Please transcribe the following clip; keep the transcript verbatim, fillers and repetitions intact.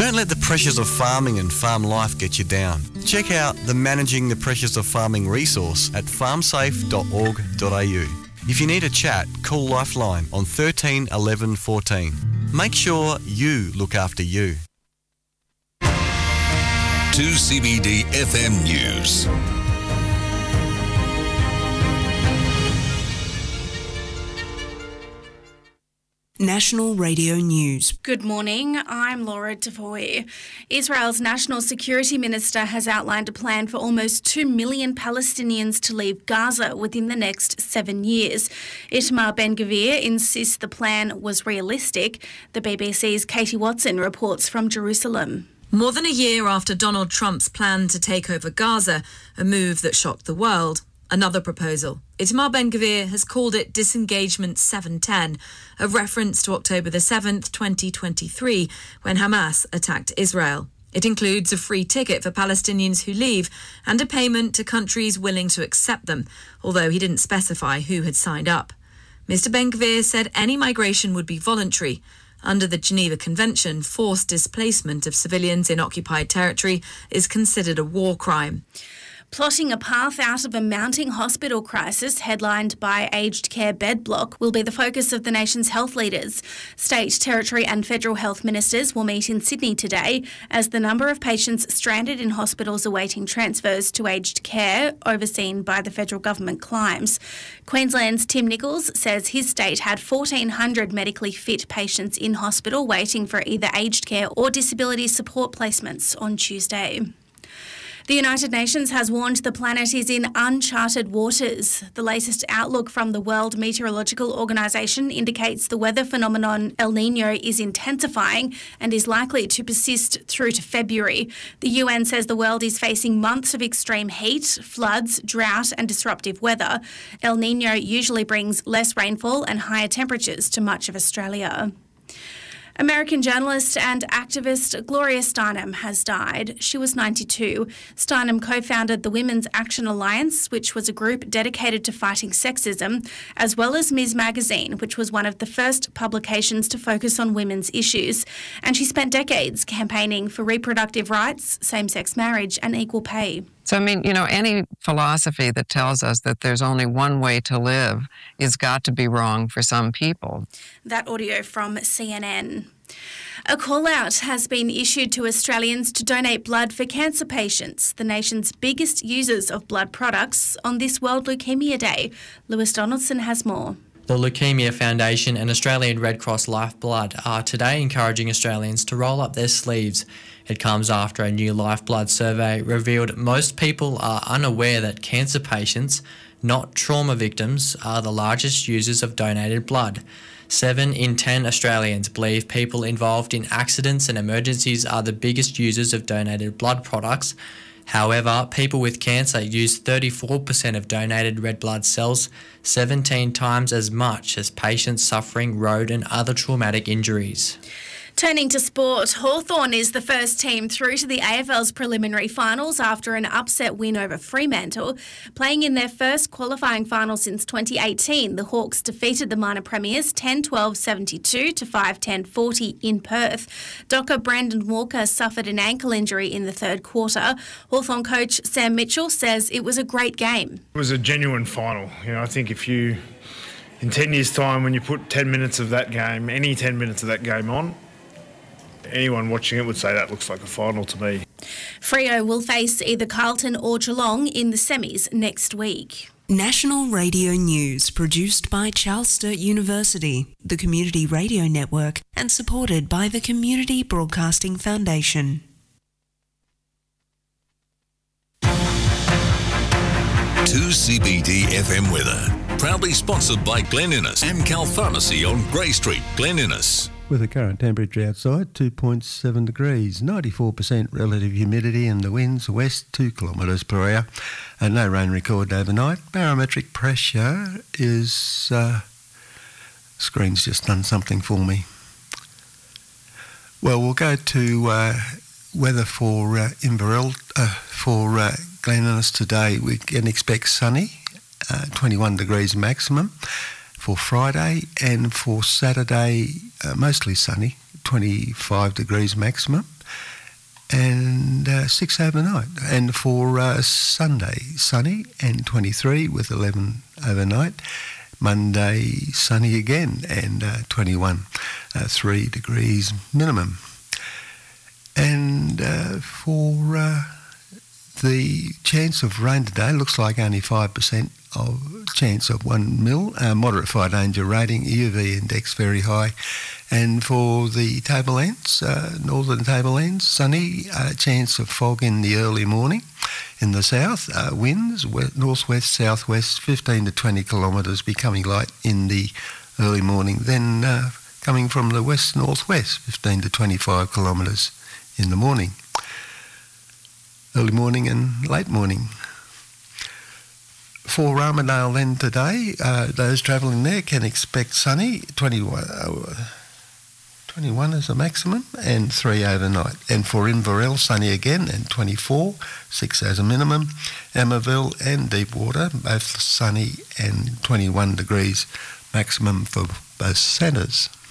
Don't let the pressures of farming and farm life get you down. Check out the Managing the Pressures of Farming resource at farm safe dot org dot a u. If you need a chat, call Lifeline on thirteen eleven fourteen. Make sure you look after you. two C B D F M News. National Radio News. Good morning, I'm Laura Devoy. Israel's National Security Minister has outlined a plan for almost two million Palestinians to leave Gaza within the next seven years. Itamar Ben-Gvir insists the plan was realistic. The B B C's Katie Watson reports from Jerusalem. More than a year after Donald Trump's plan to take over Gaza, a move that shocked the world, another proposal. Itamar Ben-Gvir has called it Disengagement seven ten, a reference to October the seventh, twenty twenty-three, when Hamas attacked Israel. It includes a free ticket for Palestinians who leave and a payment to countries willing to accept them, although he didn't specify who had signed up. Mister Ben-Gvir said any migration would be voluntary. Under the Geneva Convention, forced displacement of civilians in occupied territory is considered a war crime. Plotting a path out of a mounting hospital crisis headlined by aged care bed block will be the focus of the nation's health leaders. State, territory and federal health ministers will meet in Sydney today as the number of patients stranded in hospitals awaiting transfers to aged care, overseen by the federal government, climbs. Queensland's Tim Nichols says his state had fourteen hundred medically fit patients in hospital waiting for either aged care or disability support placements on Tuesday. The United Nations has warned the planet is in uncharted waters. The latest outlook from the World Meteorological Organization indicates the weather phenomenon El Niño is intensifying and is likely to persist through to February. The U N says the world is facing months of extreme heat, floods, drought and disruptive weather. El Niño usually brings less rainfall and higher temperatures to much of Australia. American journalist and activist Gloria Steinem has died. She was ninety-two. Steinem co-founded the Women's Action Alliance, which was a group dedicated to fighting sexism, as well as Ms Magazine, which was one of the first publications to focus on women's issues. And she spent decades campaigning for reproductive rights, same-sex marriage and equal pay. So, I mean, you know, any philosophy that tells us that there's only one way to live is got to be wrong for some people. That audio from C N N. A call-out has been issued to Australians to donate blood for cancer patients, the nation's biggest users of blood products, on this World Leukaemia Day. Lewis Donaldson has more. The Leukaemia Foundation and Australian Red Cross Lifeblood are today encouraging Australians to roll up their sleeves. It comes after a new Lifeblood survey revealed most people are unaware that cancer patients, not trauma victims, are the largest users of donated blood. Seven in ten Australians believe people involved in accidents and emergencies are the biggest users of donated blood products. However, people with cancer use thirty-four percent of donated red blood cells, seventeen times as much as patients suffering road and other traumatic injuries. Turning to sport, Hawthorn is the first team through to the A F L's preliminary finals after an upset win over Fremantle. Playing in their first qualifying final since twenty eighteen, the Hawks defeated the minor premiers ten twelve seventy-two to five ten forty in Perth. Docker Brandon Walker suffered an ankle injury in the third quarter. Hawthorn coach Sam Mitchell says it was a great game. It was a genuine final. You know, I think if you, in ten years' time, when you put ten minutes of that game, any ten minutes of that game on, anyone watching it would say that looks like a final to me. Freo will face either Carlton or Geelong in the semis next week. National Radio News, produced by Charles Sturt University, the Community Radio Network, and supported by the Community Broadcasting Foundation. two C B D F M weather, proudly sponsored by Glen Innes, Amcal Pharmacy on Grey Street, Glen Innes. With the current temperature outside, two point seven degrees, ninety-four percent relative humidity and the winds west two kilometres per hour, and no rain recorded overnight. Barometric pressure is... Uh, screen's just done something for me. Well, we'll go to uh, weather for uh, Inverell, uh, for uh, Glen Innes today. We can expect sunny, uh, twenty-one degrees maximum. For Friday, and for Saturday, uh, mostly sunny, twenty-five degrees maximum. and uh, six overnight. And for uh, Sunday, sunny and twenty-three with eleven overnight. Monday, sunny again and uh, twenty-one, uh, three degrees minimum. And uh, for uh, the chance of rain today, looks like only five percent of chance of one mil, uh, moderate fire danger rating, U V index very high. And for the tablelands, uh, northern tablelands, sunny, uh, chance of fog in the early morning. In the south, uh, winds, west, northwest, southwest, fifteen to twenty kilometres, becoming light in the early morning. Then uh, coming from the west-northwest, fifteen to twenty-five kilometres in the morning. Early morning and late morning. For Armidale then today, uh, those travelling there can expect sunny, twenty-one, uh, twenty-one is the maximum, and three overnight. And for Inverell, sunny again, and twenty-four, six as a minimum. Ammerville and Deepwater, both sunny and twenty-one degrees maximum for both centres.